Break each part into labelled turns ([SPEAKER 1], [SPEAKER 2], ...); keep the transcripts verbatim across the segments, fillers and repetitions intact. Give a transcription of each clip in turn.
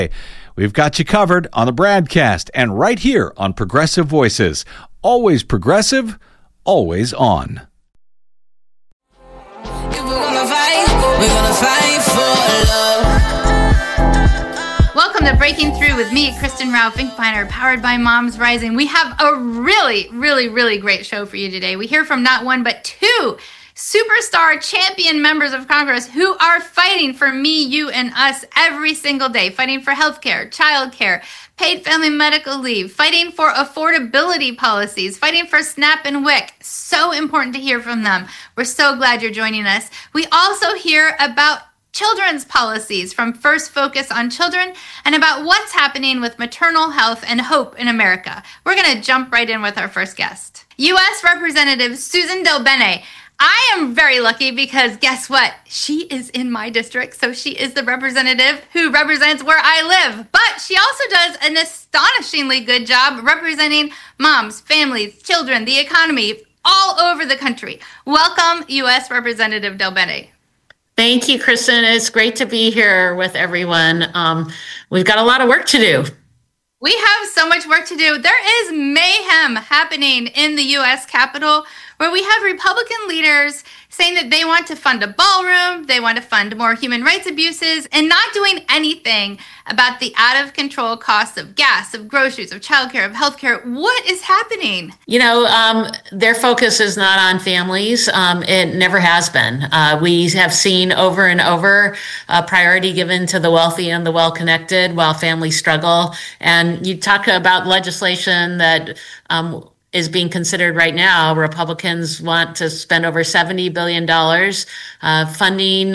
[SPEAKER 1] We've got you covered on the broadcast and right here on Progressive Voices. Always progressive, always on.
[SPEAKER 2] If we're gonna fight, we're gonna fight for love.
[SPEAKER 3] Welcome to Breaking Through with me, Kristen Rao Finkbeiner, powered by Moms Rising. We have a really, really, really great show for you today. We hear from not one, but two superstar champion members of Congress who are fighting for me, you, and us every single day, fighting for healthcare, childcare, paid family medical leave, fighting for affordability policies, fighting for SNAP and W I C. So important to hear from them. We're so glad you're joining us. We also hear about children's policies from First Focus on Children and about what's happening with maternal health and hope in America. We're going to jump right in with our first guest, U S Representative Susan DelBene. I am very lucky because guess what? She is in my district, so she is the representative who represents where I live. But she also does an astonishingly good job representing moms, families, children, the economy all over the country. Welcome, U S Representative DelBene.
[SPEAKER 4] Thank you, Kristen. It's great to be here with everyone. Um, we've got a lot of work to do.
[SPEAKER 3] We have so much work to do. There is mayhem happening in the U S Capitol, where we have Republican leaders saying that they want to fund a ballroom, they want to fund more human rights abuses, and not doing anything about the out-of-control costs of gas, of groceries, of childcare, of healthcare. What is happening?
[SPEAKER 4] You know, um, their focus is not on families. Um, it never has been. Uh, we have seen over and over a priority given to the wealthy and the well-connected while families struggle. And you talk about legislation that um, is being considered right now. Republicans want to spend over seventy billion dollars uh, funding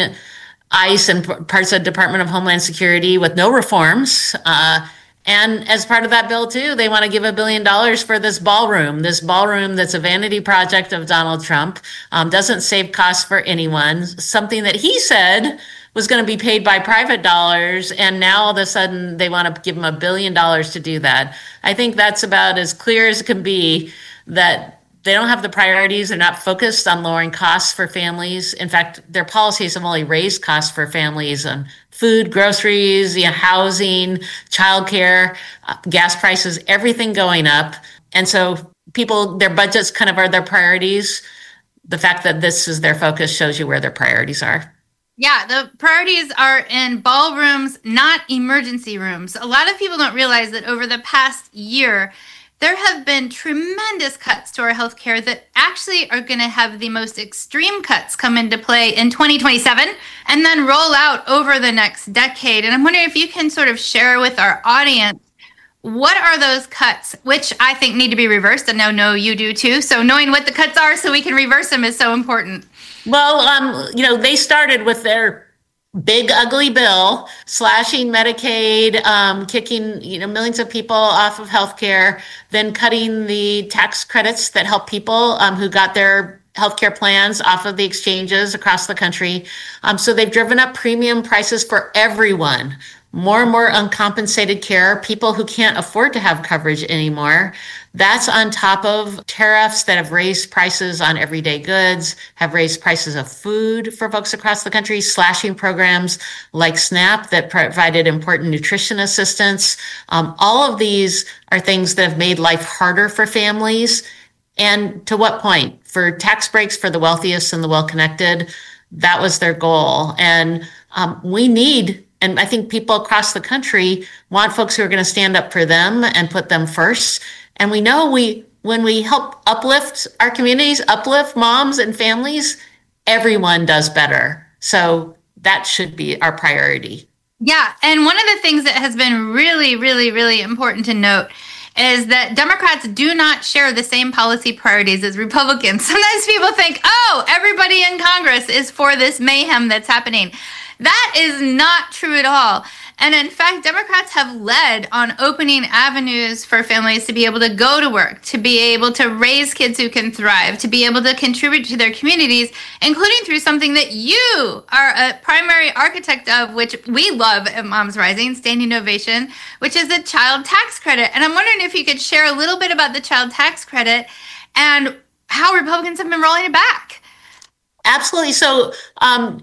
[SPEAKER 4] ICE and p- parts of the Department of Homeland Security with no reforms. Uh, and as part of that bill, too, they want to give a billion dollars for this ballroom, this ballroom that's a vanity project of Donald Trump, um, doesn't save costs for anyone, something that he said was going to be paid by private dollars, and now all of a sudden they want to give them a billion dollars to do that. I think that's about as clear as it can be that they don't have the priorities. They're not focused on lowering costs for families. In fact, their policies have only raised costs for families on food, groceries, you know, housing, childcare, uh, gas prices, everything going up. And so people, their budgets kind of are their priorities. The fact that this is their focus shows you where their priorities are.
[SPEAKER 3] Yeah, the priorities are in ballrooms, not emergency rooms. A lot of people don't realize that over the past year, there have been tremendous cuts to our healthcare that actually are going to have the most extreme cuts come into play in twenty twenty-seven and then roll out over the next decade. And I'm wondering if you can sort of share with our audience, what are those cuts, which I think need to be reversed? And I know you do too. So knowing what the cuts are so we can reverse them is so important.
[SPEAKER 4] Well, um, you know, they started with their big, ugly bill, slashing Medicaid, um, kicking, you know, millions of people off of healthcare, then cutting the tax credits that help people um, who got their healthcare plans off of the exchanges across the country. Um, so they've driven up premium prices for everyone. More and more uncompensated care, people who can't afford to have coverage anymore. That's on top of tariffs that have raised prices on everyday goods, have raised prices of food for folks across the country, slashing programs like SNAP that provided important nutrition assistance. Um, all of these are things that have made life harder for families. And to what point? For tax breaks for the wealthiest and the well-connected, that was their goal. And um, we need And I think people across the country want folks who are going to stand up for them and put them first. And we know we, when we help uplift our communities, uplift moms and families, everyone does better. So that should be our priority.
[SPEAKER 3] Yeah. And one of the things that has been really, really, really important to note is that Democrats do not share the same policy priorities as Republicans. Sometimes people think, oh, everybody in Congress is for this mayhem that's happening. That is not true at all. And in fact, Democrats have led on opening avenues for families to be able to go to work, to be able to raise kids who can thrive, to be able to contribute to their communities, including through something that you are a primary architect of, which we love at Moms Rising, Standing Ovation, which is the child tax credit. And I'm wondering if you could share a little bit about the child tax credit and how Republicans have been rolling it back.
[SPEAKER 4] Absolutely. So, um,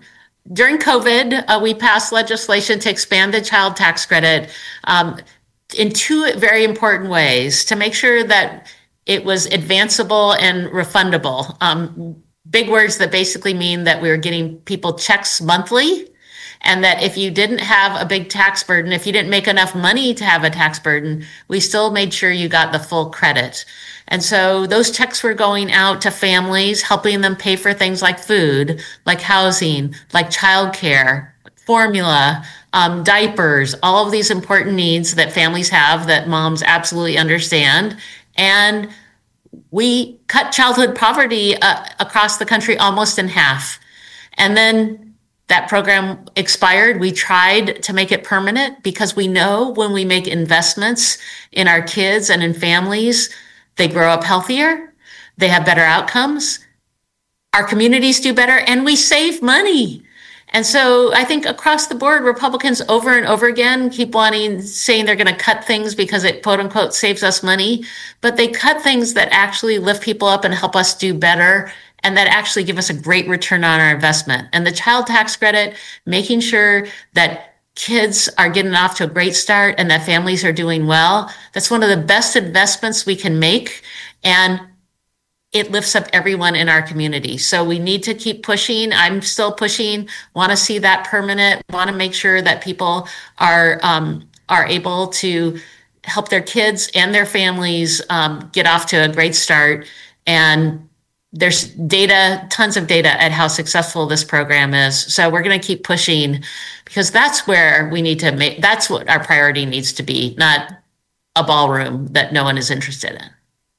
[SPEAKER 4] during COVID, uh, we passed legislation to expand the child tax credit um, in two very important ways to make sure that it was advanceable and refundable. Um, big words that basically mean that we were getting people checks monthly, and that if you didn't have a big tax burden, if you didn't make enough money to have a tax burden, we still made sure you got the full credit. And so those checks were going out to families, helping them pay for things like food, like housing, like childcare, formula, um, diapers, all of these important needs that families have that moms absolutely understand. And we cut childhood poverty uh, across the country almost in half. And then that program expired. We tried to make it permanent because we know when we make investments in our kids and in families, they grow up healthier, they have better outcomes, our communities do better, and we save money. And so I think across the board, Republicans over and over again keep wanting, saying they're going to cut things because it quote unquote saves us money, but they cut things that actually lift people up and help us do better and that actually give us a great return on our investment. And the child tax credit, making sure that kids are getting off to a great start and that families are doing well, that's one of the best investments we can make. And it lifts up everyone in our community. So we need to keep pushing. I'm still pushing, want to see that permanent, want to make sure that people are um, are able to help their kids and their families um, get off to a great start. And there's data, tons of data at how successful this program is. So we're going to keep pushing because that's where we need to make, that's what our priority needs to be, not a ballroom that no one is interested in.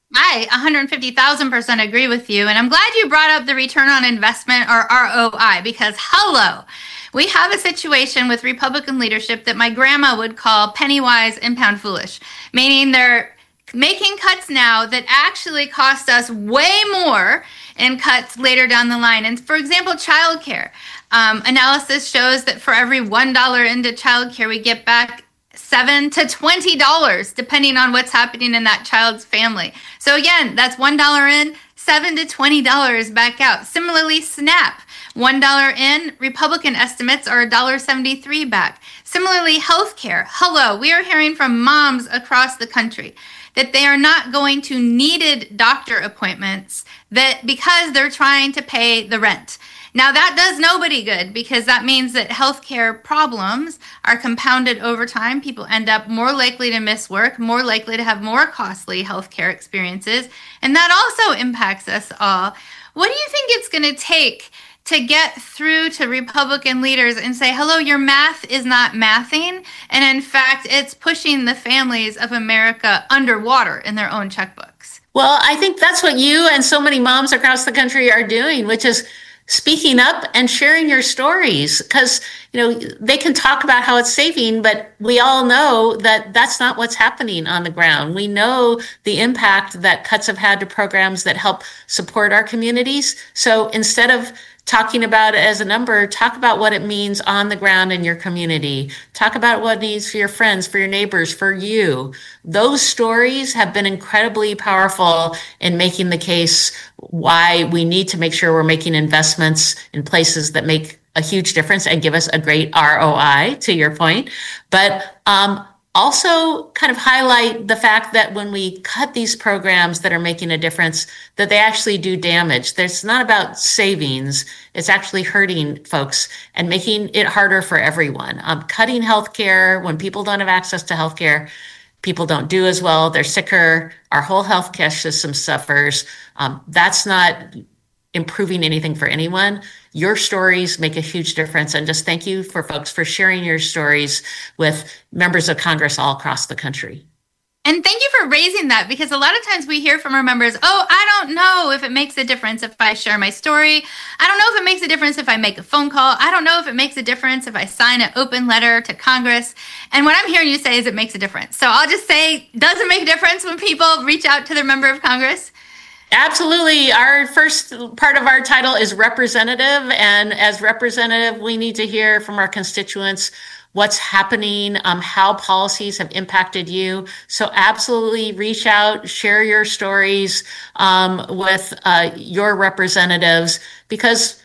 [SPEAKER 3] I one hundred fifty thousand percent agree with you. And I'm glad you brought up the return on investment, or R O I, because hello, we have a situation with Republican leadership that my grandma would call penny wise and pound foolish, meaning they're making cuts now that actually cost us way more in cuts later down the line. And for example, childcare. Um, analysis shows that for every one dollar into childcare, we get back seven to twenty dollars, depending on what's happening in that child's family. So again, that's one dollar in, seven to twenty dollars back out. Similarly, SNAP, one dollar in, Republican estimates are one dollar seventy-three back. Similarly, healthcare. Hello, we are hearing from moms across the country that they are not going to needed doctor appointments that because they're trying to pay the rent. Now, that does nobody good because that means that healthcare problems are compounded over time. People end up more likely to miss work, more likely to have more costly healthcare experiences, and that also impacts us all. What do you think it's going to take to get through to Republican leaders and say, hello, your math is not mathing, and in fact, it's pushing the families of America underwater in their own checkbooks?
[SPEAKER 4] Well, I think that's what you and so many moms across the country are doing, which is speaking up and sharing your stories, because, you know, they can talk about how it's saving, but we all know that that's not what's happening on the ground. We know the impact that cuts have had to programs that help support our communities. So instead of talking about it as a number, talk about what it means on the ground in your community. Talk about what it means for your friends, for your neighbors, for you. Those stories have been incredibly powerful in making the case why we need to make sure we're making investments in places that make a huge difference and give us a great R O I, to your point. But um, also kind of highlight the fact that when we cut these programs that are making a difference, that they actually do damage. It's not about savings. It's actually hurting folks and making it harder for everyone. Um, cutting healthcare when people don't have access to healthcare, people don't do as well. They're sicker. Our whole healthcare system suffers. Um, that's not improving anything for anyone. Your stories make a huge difference. And just thank you for folks for sharing your stories with members of Congress all across the country.
[SPEAKER 3] And thank you for raising that, because a lot of times we hear from our members, oh, I don't know if it makes a difference if I share my story. I don't know if it makes a difference if I make a phone call. I don't know if it makes a difference if I sign an open letter to Congress. And what I'm hearing you say is it makes a difference. So I'll just say, does it make a difference when people reach out to their member of Congress?
[SPEAKER 4] Absolutely. Our first part of our title is representative. And as representative, we need to hear from our constituents what's happening, um, how policies have impacted you. So absolutely reach out, share your stories um, with uh, your representatives, because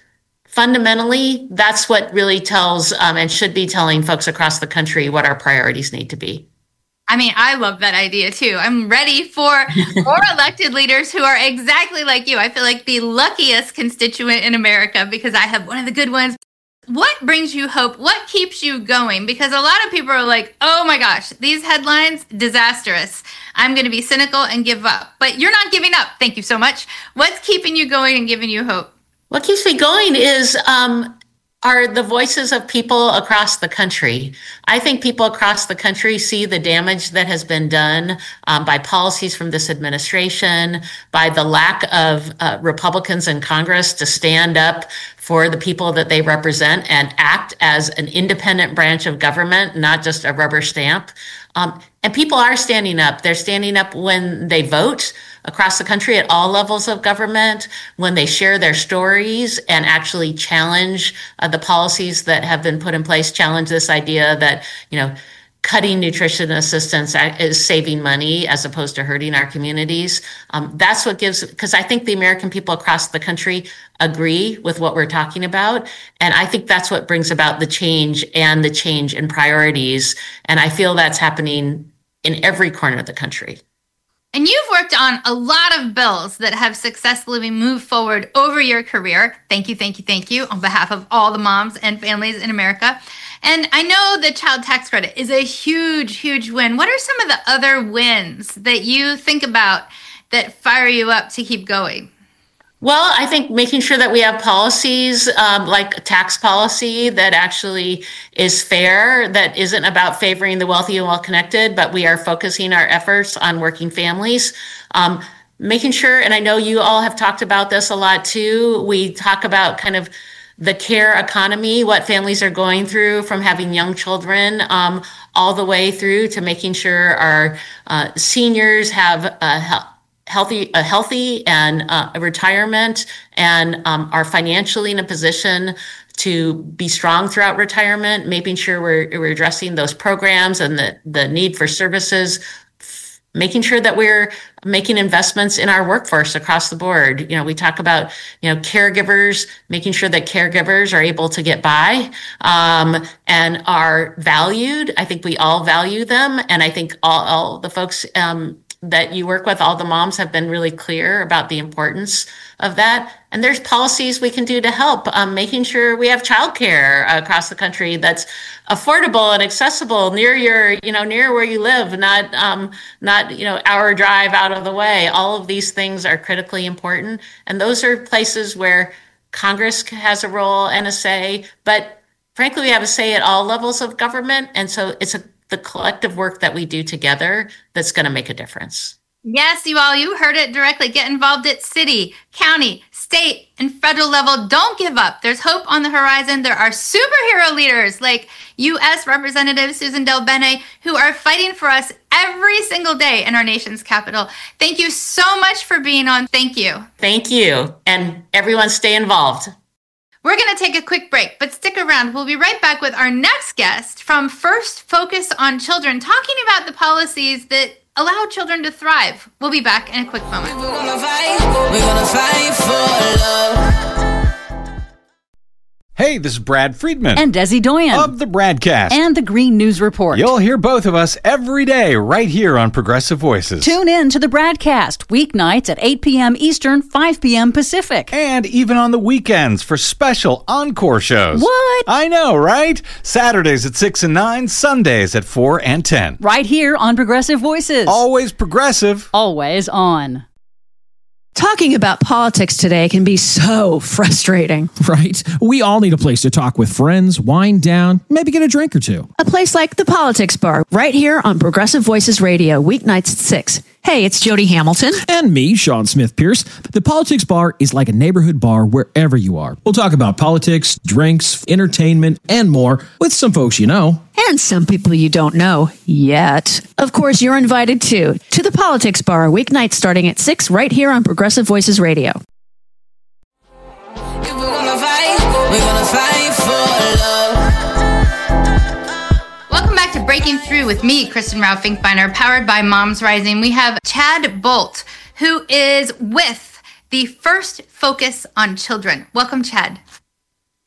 [SPEAKER 4] fundamentally, that's what really tells um, and should be telling folks across the country what our priorities need to be.
[SPEAKER 3] I mean, I love that idea too. I'm ready for more elected leaders who are exactly like you. I feel like the luckiest constituent in America because I have one of the good ones. What brings you hope? What keeps you going? Because a lot of people are like, oh my gosh, these headlines, disastrous. I'm going to be cynical and give up. But you're not giving up. Thank you so much. What's keeping you going and giving you hope?
[SPEAKER 4] What keeps me going is um, are the voices of people across the country. I think people across the country see the damage that has been done um, by policies from this administration, by the lack of uh, Republicans in Congress to stand up for the people that they represent and act as an independent branch of government, not just a rubber stamp. Um, and people are standing up. They're standing up when they vote across the country at all levels of government, when they share their stories and actually challenge uh, the policies that have been put in place, challenge this idea that, you know, cutting nutrition assistance is saving money as opposed to hurting our communities. Um, that's what gives, because I think the American people across the country agree with what we're talking about. And I think that's what brings about the change and the change in priorities. And I feel that's happening in every corner of the country.
[SPEAKER 3] And you've worked on a lot of bills that have successfully moved forward over your career. Thank you, thank you, thank you on behalf of all the moms and families in America. And I know the child tax credit is a huge, huge win. What are some of the other wins that you think about that fire you up to keep going?
[SPEAKER 4] Well, I think making sure that we have policies um, like a tax policy that actually is fair, that isn't about favoring the wealthy and well-connected, but we are focusing our efforts on working families. Um, making sure, and I know you all have talked about this a lot too, we talk about kind of the care economy, what families are going through from having young children um, all the way through to making sure our uh, seniors have a he- healthy, a healthy and uh, a retirement and um, are financially in a position to be strong throughout retirement, making sure we're, we're addressing those programs and the, the need for services, making sure that we're making investments in our workforce across the board. You know, we talk about, you know, caregivers, making sure that caregivers are able to get by um, and are valued. I think we all value them. And I think all, all the folks um, that you work with, all the moms have been really clear about the importance of that. And there's policies we can do to help, um, making sure we have childcare across the country that's affordable and accessible near your, you know, near where you live, not, um, not, you know, hour drive out of the way. All of these things are critically important. And those are places where Congress has a role and a say, but frankly, we have a say at all levels of government. And so it's a the collective work that we do together that's going to make a difference.
[SPEAKER 3] Yes, you all, you heard it directly. Get involved at city, county, state, and federal level. Don't give up. There's hope on the horizon. There are superhero leaders like U S Representative Susan DelBene who are fighting for us every single day in our nation's capital. Thank you so much for being on. Thank you.
[SPEAKER 4] Thank you. And everyone stay involved.
[SPEAKER 3] We're going to take a quick break, but stick around. We'll be right back with our next guest from First Focus on Children, talking about the policies that allow children to thrive. We'll be back in a quick moment.
[SPEAKER 2] We're gonna fight, we're gonna fight for love.
[SPEAKER 1] Hey, this is Brad Friedman.
[SPEAKER 5] And Desi Doyen.
[SPEAKER 1] Of the Bradcast.
[SPEAKER 5] And the Green News Report.
[SPEAKER 1] You'll hear both of us every day right here on Progressive Voices.
[SPEAKER 5] Tune in to the Bradcast, weeknights at eight p.m. Eastern, five p.m. Pacific.
[SPEAKER 1] And even on the weekends for special encore shows.
[SPEAKER 5] What?
[SPEAKER 1] I know, right? Saturdays at six and nine, Sundays at four and ten.
[SPEAKER 5] Right here on Progressive Voices.
[SPEAKER 1] Always progressive.
[SPEAKER 5] Always on.
[SPEAKER 6] Talking about politics today can be so frustrating.
[SPEAKER 7] Right? We all need a place to talk with friends, wind down, maybe get a drink or two.
[SPEAKER 6] A place like the Politics Bar, right here on Progressive Voices Radio, weeknights at six. Hey, it's Jody Hamilton.
[SPEAKER 7] And me, Sean Smith Pierce. The Politics Bar is like a neighborhood bar wherever you are. We'll talk about politics, drinks, entertainment, and more with some folks you know.
[SPEAKER 6] And some people you don't know yet. Of course, you're invited too to the Politics Bar, weeknights starting at six right here on Progressive Voices Radio.
[SPEAKER 2] If we're gonna fight, we're gonna fight for love.
[SPEAKER 3] Welcome back to Breaking Through with me, Kristen Rao Finkbeiner, powered by Moms Rising. We have Chad Bolt, who is with the First Focus on Children. Welcome, Chad.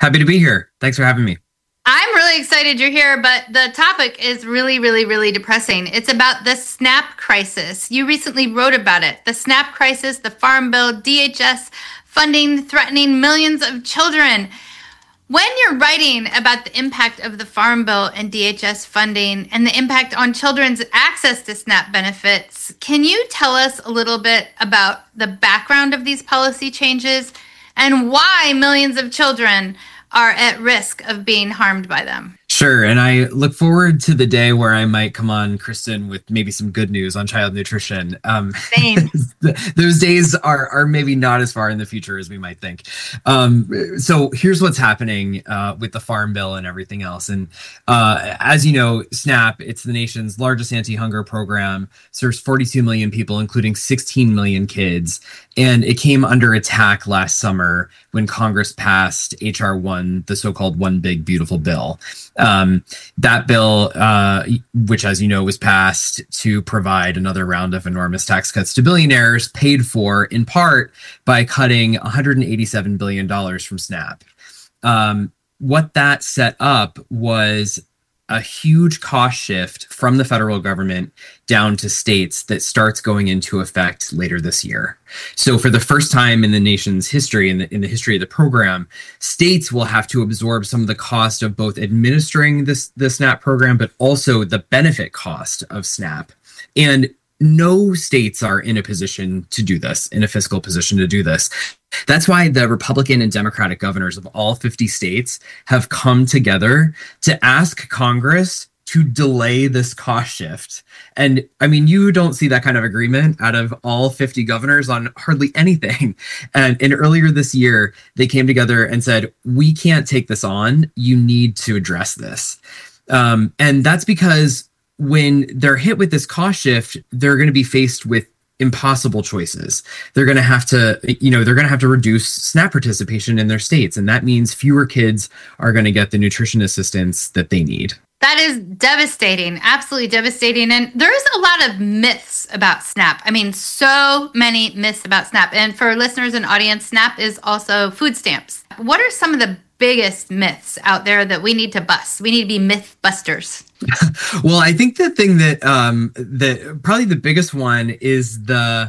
[SPEAKER 8] Happy to be here. Thanks for having me.
[SPEAKER 3] I'm really excited you're here, but the topic is really, really, really depressing. It's about the SNAP crisis. You recently wrote about it. The SNAP crisis, the Farm Bill, D H S funding threatening millions of children. When you're writing about the impact of the Farm Bill and D H S funding and the impact on children's access to SNAP benefits, can you tell us a little bit about the background of these policy changes and why millions of children are at risk of being harmed by them?
[SPEAKER 8] Sure. And I look forward to the day where I might come on, Kristen, with maybe some good news on child nutrition. Um,
[SPEAKER 3] Same.
[SPEAKER 8] Those days are are maybe not as far in the future as we might think. Um, so here's what's happening uh, with the Farm Bill and everything else. And uh, as you know, SNAP, it's the nation's largest anti-hunger program, serves forty-two million people, including sixteen million kids. And it came under attack last summer when Congress passed H R one, the so-called One Big Beautiful Bill. Um, that bill, uh, which, as you know, was passed to provide another round of enormous tax cuts to billionaires, paid for in part by cutting one hundred eighty-seven billion dollars from SNAP. Um, what that set up was a huge cost shift from the federal government down to states that starts going into effect later this year. So for the first time in the nation's history, in the, in the history of the program, states will have to absorb some of the cost of both administering this the SNAP program, but also the benefit cost of SNAP. And no states are in a position to do this, in a fiscal position to do this. That's why the Republican and Democratic governors of all fifty states have come together to ask Congress to delay this cost shift. And I mean, you don't see that kind of agreement out of all fifty governors on hardly anything. And, and earlier this year, they came together and said, we can't take this on. You need to address this. Um, and that's because when they're hit with this cost shift, they're going to be faced with impossible choices. They're going to have to, you know, they're going to have to reduce SNAP participation in their states. And that means fewer kids are going to get the nutrition assistance that they need.
[SPEAKER 3] That is devastating, absolutely devastating. And there's a lot of myths about SNAP. I mean, so many myths about SNAP. And for listeners and audience, SNAP is also food stamps. What are some of the biggest myths out there that we need to bust? We need to be myth busters.
[SPEAKER 8] Well, I think the thing that um, that probably the biggest one is the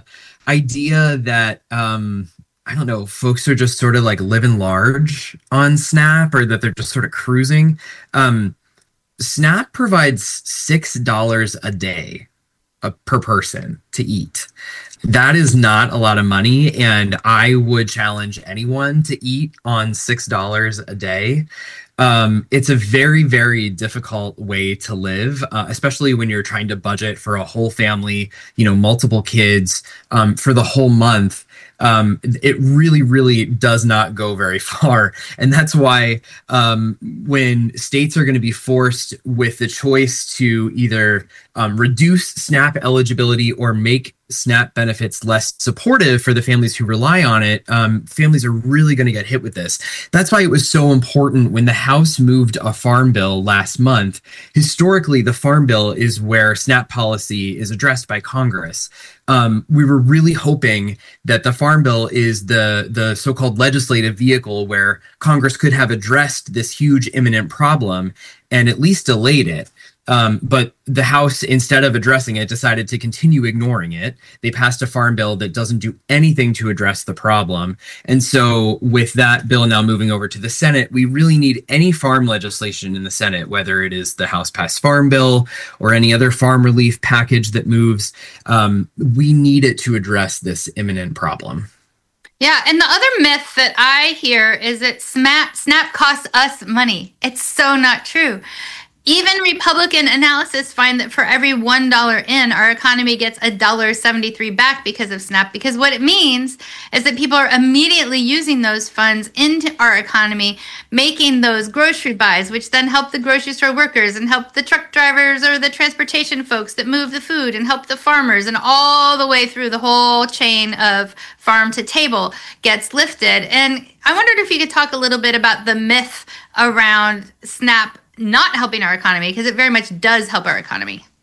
[SPEAKER 8] idea that um, I don't know, folks are just sort of like living large on SNAP, or that they're just sort of cruising. Um, SNAP provides six dollars a day uh, per person to eat. That is not a lot of money, and I would challenge anyone to eat on six dollars a day. Um, it's a very, very difficult way to live, uh, especially when you're trying to budget for a whole family, you know, multiple kids, um, for the whole month. Um, it really, really does not go very far. And that's why um, when states are going to be forced with the choice to either um, reduce SNAP eligibility or make SNAP benefits less supportive for the families who rely on it, um, families are really going to get hit with this. That's why it was so important when the House moved a farm bill last month. Historically, the farm bill is where SNAP policy is addressed by Congress. Um, we were really hoping that the Farm Bill is the the so-called legislative vehicle where Congress could have addressed this huge imminent problem and at least delayed it. Um, but the House, instead of addressing it, decided to continue ignoring it. They passed a farm bill that doesn't do anything to address the problem. And so with that bill now moving over to the Senate, we really need any farm legislation in the Senate, whether it is the House passed farm bill or any other farm relief package that moves. Um, we need it to address this imminent problem.
[SPEAKER 3] Yeah, and the other myth that I hear is that SNAP, SNAP costs us money. It's so not true. Even Republican analysis find that for every one dollar in, our economy gets one dollar seventy-three back because of SNAP. Because what it means is that people are immediately using those funds into our economy, making those grocery buys, which then help the grocery store workers and help the truck drivers or the transportation folks that move the food and help the farmers, and all the way through the whole chain of farm to table gets lifted. And I wondered if you could talk a little bit about the myth around SNAP not helping our economy, because it very much does help our economy.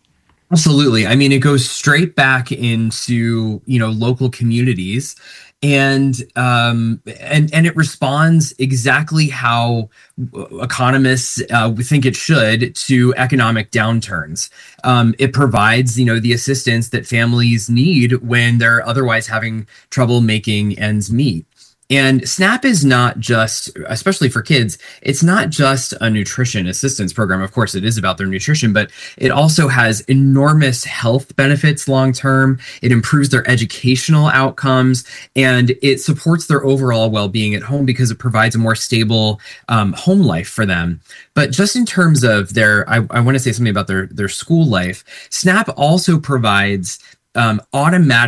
[SPEAKER 8] Absolutely. I mean, it goes straight back into, you know, local communities, and um, and and it responds exactly how economists uh, think it should to economic downturns. Um, it provides, you know, the assistance that families need when they're otherwise having trouble making ends meet. And SNAP is not just, especially for kids, it's not just a nutrition assistance program. Of course, it is about their nutrition, but it also has enormous health benefits long term. It improves their educational outcomes, and it supports their overall well-being at home because it provides a more stable um, home life for them. But just in terms of their, I, I want to say something about their, their school life. SNAP also provides um, automatic